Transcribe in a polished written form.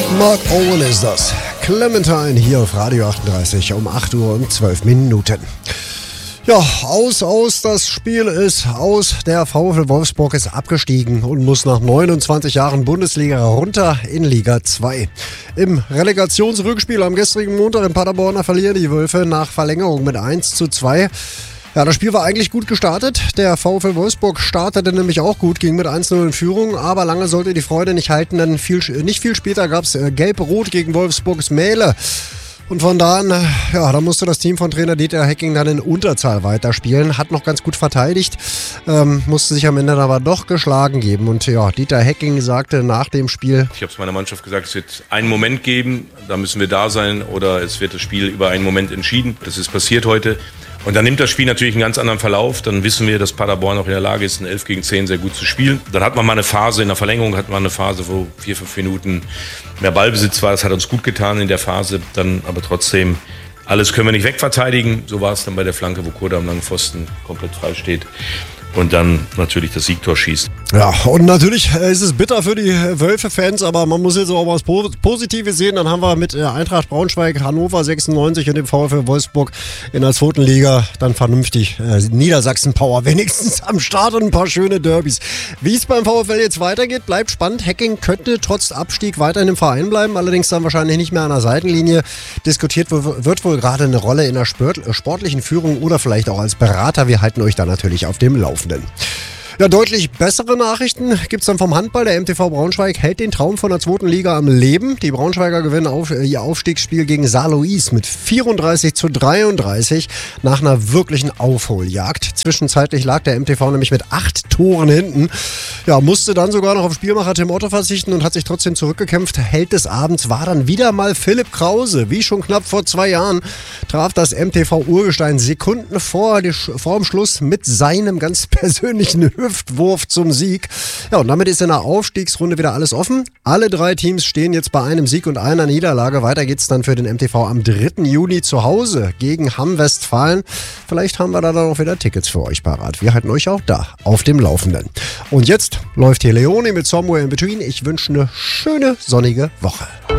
Mark Owen ist das. Clementine hier auf Radio 38 um 8 Uhr und 12 Minuten. Ja, das Spiel ist aus. Der VfL Wolfsburg ist abgestiegen und muss nach 29 Jahren Bundesliga runter in Liga 2. Im Relegationsrückspiel am gestrigen Montag in Paderborn verlieren die Wölfe nach Verlängerung mit 1:2. Ja, das Spiel war eigentlich gut gestartet. Der VfL Wolfsburg startete nämlich auch gut, ging mit 1:0 in Führung, aber lange sollte die Freude nicht halten, denn nicht viel später gab es Gelb-Rot gegen Wolfsburgs Mähle. Und von da an, da musste das Team von Trainer Dieter Hecking dann in Unterzahl weiterspielen. Hat noch ganz gut verteidigt, musste sich am Ende aber doch geschlagen geben. Und ja, Dieter Hecking sagte nach dem Spiel: Ich habe es meiner Mannschaft gesagt, es wird einen Moment geben, da müssen wir da sein, oder es wird das Spiel über einen Moment entschieden. Das ist passiert heute. Und dann nimmt das Spiel natürlich einen ganz anderen Verlauf. Dann wissen wir, dass Paderborn auch in der Lage ist, ein 11 gegen 10 sehr gut zu spielen. Dann hat man mal eine Phase, in der Verlängerung hat man eine Phase, wo 4-5 Minuten mehr Ballbesitz war. Das hat uns gut getan in der Phase. Dann aber trotzdem, alles können wir nicht wegverteidigen. So war es dann bei der Flanke, wo Kurda am langen Pfosten komplett frei steht. Und dann natürlich das Siegtor schießt. Ja, und natürlich ist es bitter für die Wölfe-Fans, aber man muss jetzt auch was Positives sehen. Dann haben wir mit Eintracht Braunschweig, Hannover 96 und dem VfL Wolfsburg in der 2. Liga dann vernünftig Niedersachsen-Power wenigstens am Start und ein paar schöne Derbys. Wie es beim VfL jetzt weitergeht, bleibt spannend. Hecking könnte trotz Abstieg weiterhin im Verein bleiben, allerdings dann wahrscheinlich nicht mehr an der Seitenlinie. Diskutiert wird wohl gerade eine Rolle in der sportlichen Führung oder vielleicht auch als Berater. Wir halten euch da natürlich auf dem Laufenden. Ja, deutlich bessere Nachrichten gibt es dann vom Handball. Der MTV Braunschweig hält den Traum von der 2. Liga am Leben. Die Braunschweiger gewinnen ihr Aufstiegsspiel gegen Saarlouis mit 34:33 nach einer wirklichen Aufholjagd. Zwischenzeitlich lag der MTV nämlich mit 8 Toren hinten. Ja, musste dann sogar noch auf Spielmacher Tim Otto verzichten und hat sich trotzdem zurückgekämpft. Held des Abends war dann wieder mal Philipp Krause. Wie schon knapp vor 2 Jahren traf das MTV Urgestein Sekunden vor dem Schluss mit seinem ganz persönlichen Hüftwurf zum Sieg. Ja, und damit ist in der Aufstiegsrunde wieder alles offen. Alle 3 Teams stehen jetzt bei einem Sieg und einer Niederlage. Weiter geht's dann für den MTV am 3. Juni zu Hause gegen Hamm Westfalen. Vielleicht haben wir da dann auch wieder Tickets für euch parat. Wir halten euch auch da auf dem Laufenden. Und jetzt läuft hier Leone mit Somewhere in Between. Ich wünsche eine schöne sonnige Woche.